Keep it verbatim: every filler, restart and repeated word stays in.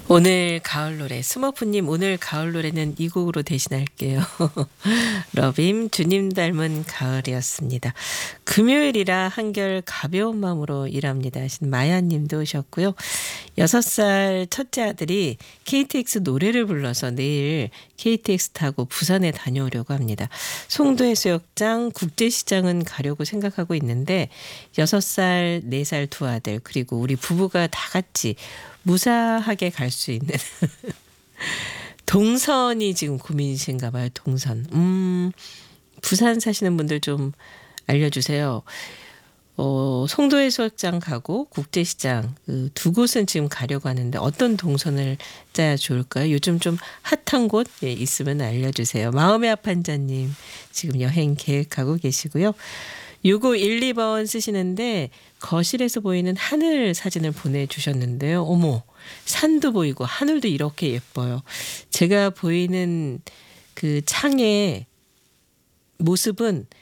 오늘 가을 노래 스머프님 오늘 가을 노래는 이 곡으로 대신할게요. 러빔 주님 닮은 가을이었습니다. 금요일이라 한결 가벼운 마음으로 일합니다 하신 마야님도 오셨고요. 여섯 살 첫째 아들이 케이티엑스 노래를 불러서 내일 케이티엑스 타고 부산에 다녀오려고 합니다. 송도해수욕장 국제시장은 가려고 생각하고 있는데 여섯 살, 네 살 두 아들 그리고 우리 부부가 다 같이 무사하게 갈 수 있는 동선이 지금 고민이신가 봐요. 동선. 음, 부산 사시는 분들 좀 알려주세요. 어, 송도해수욕장 가고 국제시장 그 두 곳은 지금 가려고 하는데 어떤 동선을 짜야 좋을까요? 요즘 좀 핫한 곳 예, 있으면 알려주세요. 마음의 합한자님 지금 여행 계획하고 계시고요. 육오일이 번 쓰시는데 거실에서 보이는 하늘 사진을 보내주셨는데요. 어머, 산도 보이고 하늘도 이렇게 예뻐요. 제가 보이는 그 창의 모습은